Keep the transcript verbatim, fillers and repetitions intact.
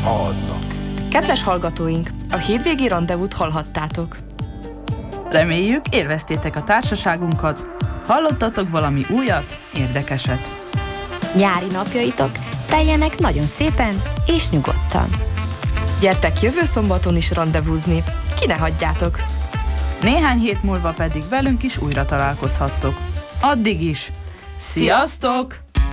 adnak. Kedves hallgatóink, a hétvégi randevút hallhattátok. Reméljük, élveztétek a társaságunkat, hallottatok valami újat, érdekeset. Nyári napjaitok teljenek nagyon szépen és nyugodtan. Gyertek jövő szombaton is randevúzni, ki ne hagyjátok. Néhány hét múlva pedig velünk is újra találkozhattok. Addig is, sziasztok!